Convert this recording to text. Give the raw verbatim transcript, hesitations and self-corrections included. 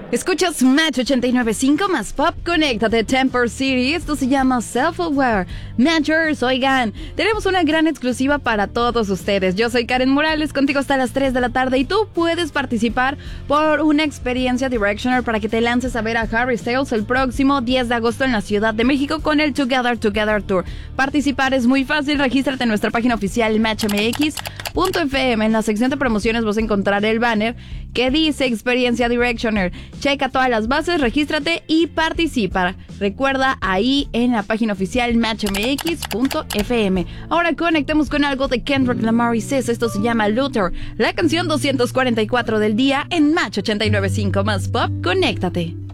Escuchas Match ochenta y nueve punto cinco más Pop, conéctate Temper City. Esto se llama Self-Aware. Matchers, oigan, tenemos una gran exclusiva para todos ustedes. Yo soy Karen Morales, contigo hasta las tres de la tarde y tú puedes participar por una experiencia Directioner para que te lances a ver a Harry Styles el próximo diez de agosto en la Ciudad de México con el Together Together Tour. Participar es muy fácil, regístrate en nuestra página oficial match m x punto f m. En la sección de promociones vas a encontrar el banner que dice Experiencia Directioner. Checa todas las bases, regístrate y participa. Recuerda, ahí en la página oficial match m x punto f m. Ahora conectemos con algo de Kendrick Lamar y Sis. Esto se llama Luther, la canción doscientos cuarenta y cuatro del día en Match ochenta y nueve punto cinco más Pop. Conéctate.